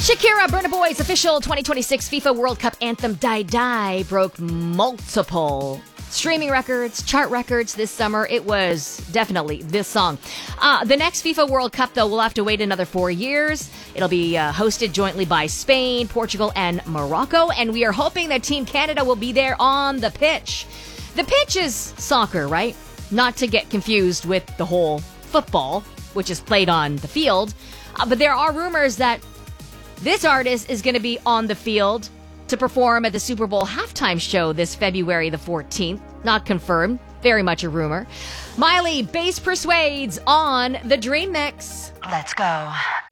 Shakira, Burna Boy's official 2026 FIFA World Cup anthem Die Die broke multiple streaming records, chart records this summer. It was definitely this song. The next FIFA World Cup, though, we'll have to wait another 4 years. It'll be hosted jointly by Spain, Portugal, and Morocco, and we are hoping that Team Canada will be there on the pitch. The pitch is soccer, right? Not to get confused with the whole football, which is played on the field. But there are rumors that this artist is going to be on the field to perform at the Super Bowl halftime show this February the 14th. Not confirmed. Very much a rumor. Miley, Bass Persuades on the Dream Mix. Let's go.